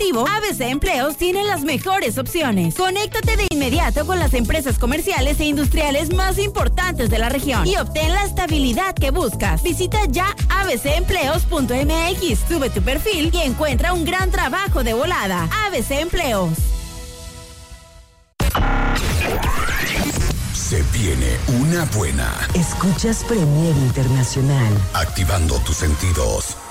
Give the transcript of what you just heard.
activo, ABC Empleos tiene las mejores opciones. Conéctate de inmediato con las empresas comerciales e industriales más importantes de la región y obtén la estabilidad que buscas. Visita ya abcempleos.mx, sube tu perfil y encuentra un gran trabajo de volada. ABC Empleos. Se viene una buena. Escuchas Premier Internacional. Activando tus sentidos.